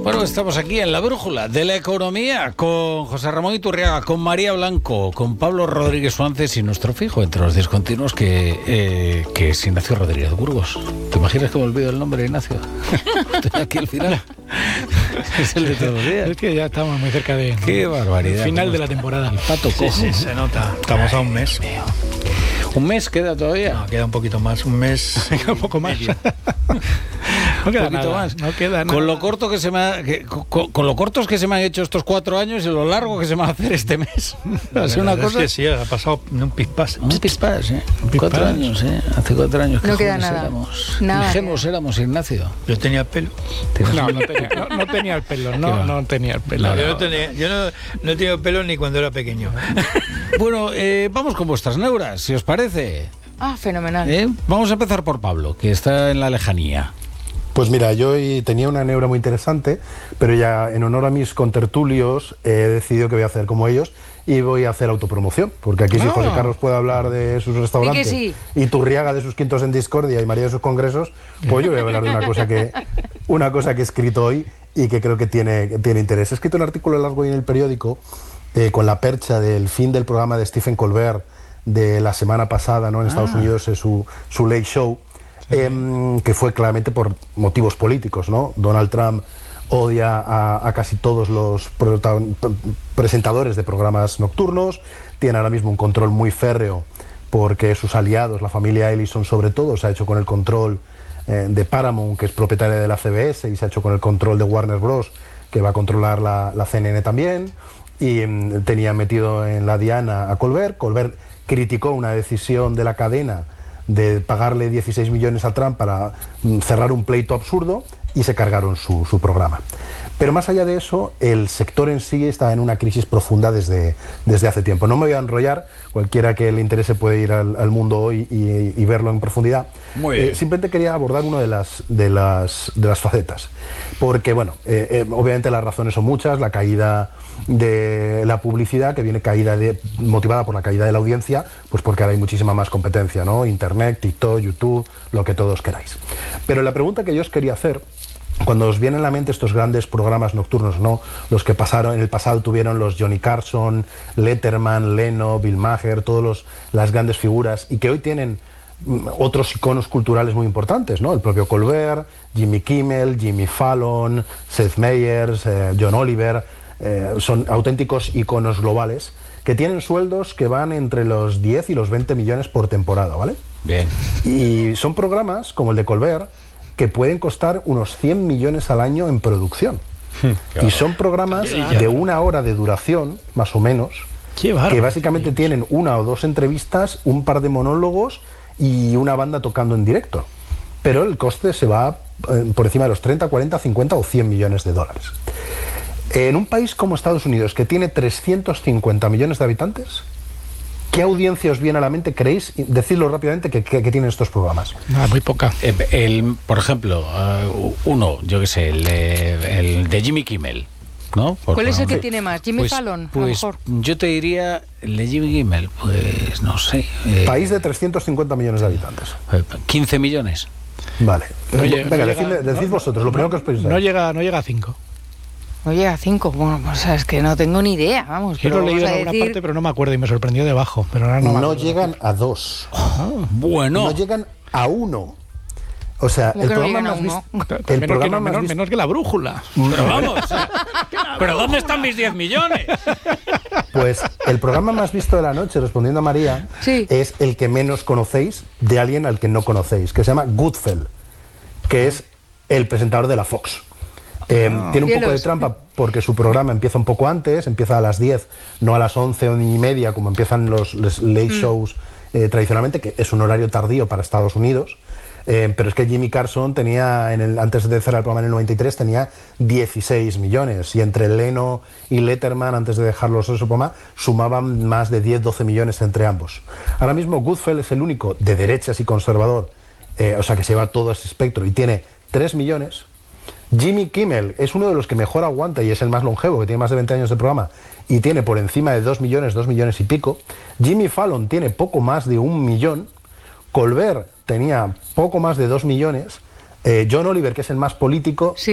Bueno, estamos aquí en La Brújula de la Economía con José Ramón Iturriaga, con María Blanco, con Pablo Rodríguez Suárez y nuestro fijo entre los discontinuos que es Ignacio Rodríguez Burgos. ¿Te imaginas que me olvido el nombre, Ignacio? Estoy aquí al final. Es el de todos los días. Es que ya estamos muy cerca de... ¡Qué barbaridad! Final de la temporada. El pato cojo. Sí, se nota. Estamos a un mes. ¿Un mes queda todavía? No, queda un poquito más. Un mes. Un poco más. No queda nada más. No queda nada. Con lo corto que se me ha, con lo cortos que se me han hecho estos 4 años y lo largo que se me va a hacer este mes. Ha sido una cosa. Es que sí, ha pasado un pispás. Un pispás, ¿eh? 4 años, ¿eh? Hace 4 años que no queda nada. Éramos. Nada. Ingenuos éramos, Ignacio. Yo tenía pelo. No tenía el pelo. No tenía el pelo. Yo no he tenido pelo ni cuando era pequeño. Bueno, vamos con vuestras neuras, si os parece. Ah, fenomenal. Vamos a empezar por Pablo, que está en la lejanía. Pues mira, yo hoy tenía una neura muy interesante, pero ya en honor a mis contertulios he decidido que voy a hacer como ellos y voy a hacer autopromoción, porque aquí si José Carlos puede hablar de sus restaurantes y Turriaga de sus quintos en discordia y María de sus congresos, pues yo voy a hablar de una cosa que he escrito hoy y que creo que tiene interés. He escrito un artículo largo hoy en el periódico con la percha del fin del programa de Stephen Colbert de la semana pasada, ¿no? En Estados Unidos es su Late Show. Que fue claramente por motivos políticos, ¿no? Donald Trump odia a casi todos los presentadores de programas nocturnos, tiene ahora mismo un control muy férreo porque sus aliados, la familia Ellison sobre todo, se ha hecho con el control de Paramount, que es propietaria de la CBS, y se ha hecho con el control de Warner Bros., que va a controlar la CNN también, y tenía metido en la diana a Colbert. Colbert criticó una decisión de la cadena de pagarle 16 millones a Trump para cerrar un pleito absurdo y se cargaron su programa. Pero más allá de eso, el sector en sí está en una crisis profunda desde hace tiempo. No me voy a enrollar, cualquiera que le interese puede ir al Mundo Hoy y verlo en profundidad. Muy bien. Simplemente quería abordar una de las facetas, porque bueno, obviamente las razones son muchas, la caída de la publicidad, que viene motivada por la caída de la audiencia, pues porque ahora hay muchísima más competencia, ¿no? Internet, TikTok, YouTube, lo que todos queráis. Pero la pregunta que yo os quería hacer, cuando os vienen a la mente estos grandes programas nocturnos, ¿no? Los que en el pasado tuvieron los Johnny Carson, Letterman, Leno, Bill Maher, todas las grandes figuras, y que hoy tienen otros iconos culturales muy importantes, ¿no? El propio Colbert, Jimmy Kimmel, Jimmy Fallon, Seth Meyers, John Oliver. Son auténticos iconos globales que tienen sueldos que van entre los 10 y los 20 millones por temporada, ¿vale? Bien. Y son programas como el de Colbert que pueden costar unos 100 millones al año en producción. Y son programas de 1 hora de duración, más o menos, que básicamente tienen 1 o 2 entrevistas, un par de monólogos y una banda tocando en directo. Pero el coste se va por encima de los 30, 40, 50 o 100 millones de dólares. En un país como Estados Unidos, que tiene 350 millones de habitantes, ¿qué audiencia os viene a la mente, creéis? Decidlo rápidamente, que tienen estos programas. Muy poca. Por ejemplo, uno, yo qué sé, el de Jimmy Kimmel, ¿no? ¿Cuál es el que tiene más? ¿Jimmy Fallon? A lo mejor. Yo te diría el de Jimmy Kimmel, pues no sé. País de 350 millones de habitantes. 15 millones. Vale. Decid vosotros, lo primero que os pensáis. No llega a 5. No llega a 5. Bueno, pues es que no tengo ni idea, vamos. Yo lo he leído en alguna parte, pero no me acuerdo y me sorprendió debajo. Pero ahora no llegan a 2. Bueno. No llegan a 1. O sea, el programa más visto... Menos que La Brújula. Pero vamos. ¿Pero dónde están mis 10 millones? Pues el programa más visto de la noche, respondiendo a María, es el que menos conocéis de alguien al que no conocéis, que se llama Goodfellow, que es el presentador de la Fox. Tiene un poco de trampa porque su programa empieza un poco antes, empieza a las 10, no a las 11 o y media como empiezan los late shows tradicionalmente, que es un horario tardío para Estados Unidos. Pero es que Jimmy Carson tenía, antes de cerrar el programa en el 93, tenía 16 millones. Y entre Leno y Letterman, antes de dejarlos en su programa, sumaban más de 10-12 millones entre ambos. Ahora mismo Goodfellow es el único de derechas y conservador, o sea que se lleva todo ese espectro y tiene 3 millones. Jimmy Kimmel es uno de los que mejor aguanta y es el más longevo, que tiene más de 20 años de programa y tiene por encima de 2 millones y pico. Jimmy Fallon tiene poco más de 1 millón. Colbert tenía poco más de 2 millones. John Oliver, que es el más político,